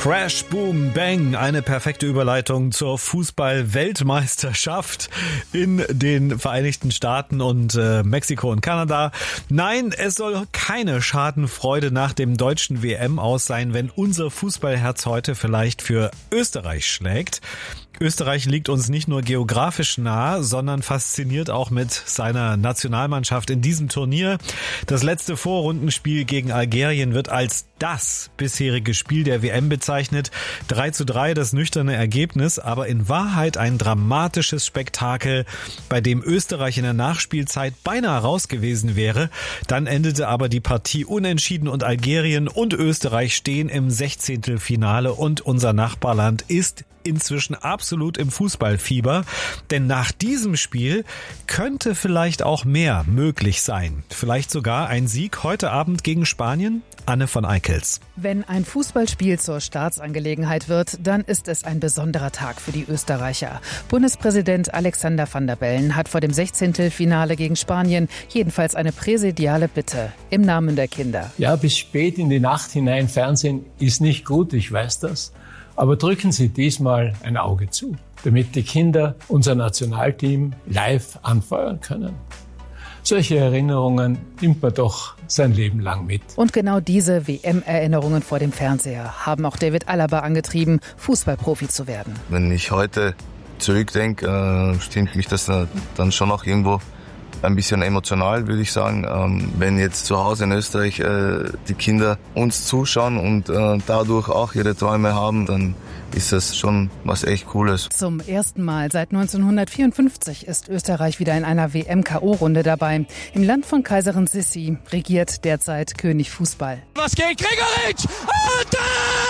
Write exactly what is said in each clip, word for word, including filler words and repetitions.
Crash, Boom, Bang, eine perfekte Überleitung zur Fußball-Weltmeisterschaft in den Vereinigten Staaten und äh, Mexiko und Kanada. Nein, es soll keine Schadenfreude nach dem deutschen W M-Aus sein, wenn unser Fußballherz heute vielleicht für Österreich schlägt. Österreich liegt uns nicht nur geografisch nah, sondern fasziniert auch mit seiner Nationalmannschaft in diesem Turnier. Das letzte Vorrundenspiel gegen Algerien wird als das bisherige Spiel der W M bezeichnet. drei zu drei das nüchterne Ergebnis, aber in Wahrheit ein dramatisches Spektakel, bei dem Österreich in der Nachspielzeit beinahe raus gewesen wäre. Dann endete aber die Partie unentschieden und Algerien und Österreich stehen im Sechzehntelfinale und unser Nachbarland ist inzwischen absolut im Fußballfieber, denn nach diesem Spiel könnte vielleicht auch mehr möglich sein. Vielleicht sogar ein Sieg heute Abend gegen Spanien? Anne von Eickels. Wenn ein Fußballspiel zur Staatsangelegenheit wird, dann ist es ein besonderer Tag für die Österreicher. Bundespräsident Alexander Van der Bellen hat vor dem Sechzehntelfinale gegen Spanien jedenfalls eine präsidiale Bitte im Namen der Kinder. Ja, bis spät in die Nacht hinein Fernsehen ist nicht gut, ich weiß das. Aber drücken Sie diesmal ein Auge zu, damit die Kinder unser Nationalteam live anfeuern können. Solche Erinnerungen nimmt man doch sein Leben lang mit. Und genau diese W M-Erinnerungen vor dem Fernseher haben auch David Alaba angetrieben, Fußballprofi zu werden. Wenn ich heute zurückdenke, äh, stimmt mich das dann schon auch irgendwo ein bisschen emotional, würde ich sagen. Ähm, wenn jetzt zu Hause in Österreich äh, die Kinder uns zuschauen und äh, dadurch auch ihre Träume haben, dann ist das schon was echt Cooles. Zum ersten Mal seit neunzehnhundertvierundfünfzig ist Österreich wieder in einer W M-K O-Runde dabei. Im Land von Kaiserin Sissi regiert derzeit König Fußball. Was geht? Gregoritsch! Und da!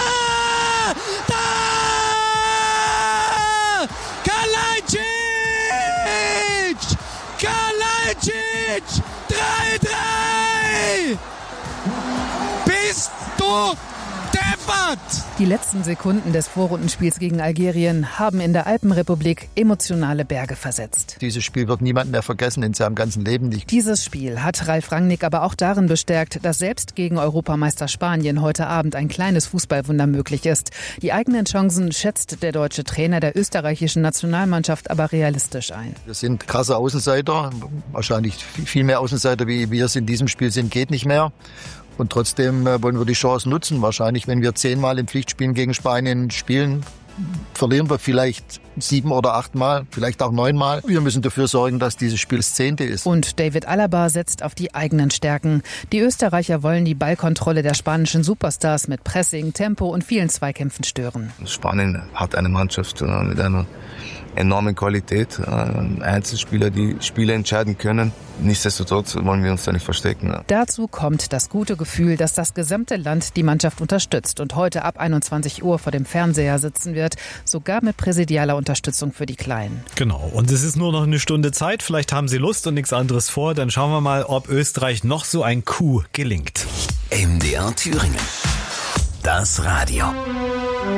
Da! Kalajdzic! Kalajdzic! drei drei! Bist du deppert! Die letzten Sekunden des Vorrundenspiels gegen Algerien haben in der Alpenrepublik emotionale Berge versetzt. Dieses Spiel wird niemand mehr vergessen in seinem ganzen Leben nicht. Dieses Spiel hat Ralf Rangnick aber auch darin bestärkt, dass selbst gegen Europameister Spanien heute Abend ein kleines Fußballwunder möglich ist. Die eigenen Chancen schätzt der deutsche Trainer der österreichischen Nationalmannschaft aber realistisch ein. Wir sind krasse Außenseiter, wahrscheinlich viel mehr Außenseiter, wie wir es in diesem Spiel sind, geht nicht mehr. Und trotzdem wollen wir die Chance nutzen. Wahrscheinlich, wenn wir zehnmal im Pflichtspielen gegen Spanien spielen, verlieren wir vielleicht sieben oder achtmal, vielleicht auch neunmal. Wir müssen dafür sorgen, dass dieses Spiel das zehnte ist. Und David Alaba setzt auf die eigenen Stärken. Die Österreicher wollen die Ballkontrolle der spanischen Superstars mit Pressing, Tempo und vielen Zweikämpfen stören. Spanien hat eine Mannschaft mit einer enormen Qualität, Einzelspieler, die Spiele entscheiden können. Nichtsdestotrotz wollen wir uns da nicht verstecken. Dazu kommt das gute Gefühl, dass das gesamte Land die Mannschaft unterstützt und heute ab einundzwanzig Uhr vor dem Fernseher sitzen wird, sogar mit präsidialer Unterstützung für die Kleinen. Genau, und es ist nur noch eine Stunde Zeit, vielleicht haben Sie Lust und nichts anderes vor, dann schauen wir mal, ob Österreich noch so ein Coup gelingt. M D R Thüringen. Das Radio.